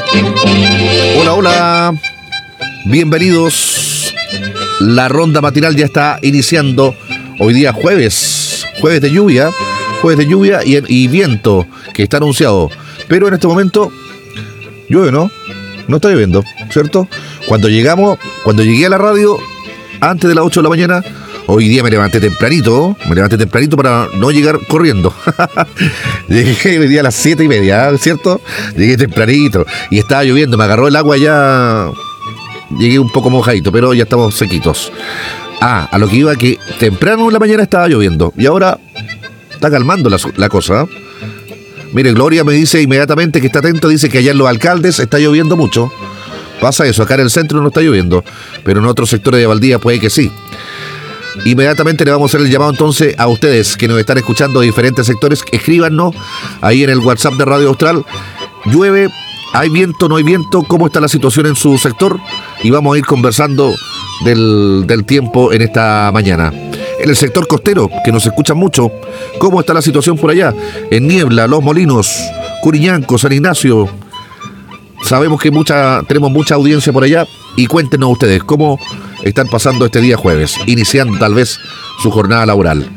Hola, hola. Bienvenidos. La ronda matinal ya está iniciando. Hoy día jueves de lluvia. Jueves de lluvia y viento que está anunciado. Pero en este momento llueve, ¿no? No está lloviendo, ¿cierto? Cuando llegué a la radio, antes de las 8 de la mañana, hoy día me levanté tempranito para no llegar corriendo. Llegué hoy día a las 7:30, ¿cierto? Llegué tempranito y estaba lloviendo, me agarró el agua ya. Llegué un poco mojadito, pero ya estamos sequitos. A lo que iba, que temprano en la mañana estaba lloviendo y ahora está calmando la cosa, ¿eh? Mire, Gloria me dice inmediatamente que está atento, dice que allá en Los Alcaldes está lloviendo mucho. Pasa eso, acá en el centro no está lloviendo, pero en otros sectores de Valdivia puede que sí. Inmediatamente le vamos a hacer el llamado entonces a ustedes que nos están escuchando de diferentes sectores. Escríbanos ahí en el WhatsApp de Radio Austral. ¿Llueve? ¿Hay viento? ¿No hay viento? ¿Cómo está la situación en su sector? Y vamos a ir conversando del tiempo en esta mañana. En el sector costero, que nos escuchan mucho, ¿cómo está la situación por allá? En Niebla, Los Molinos, Curiñanco, San Ignacio. Sabemos que tenemos mucha audiencia por allá. Y cuéntenos ustedes cómo están pasando este día jueves, iniciando tal vez su jornada laboral.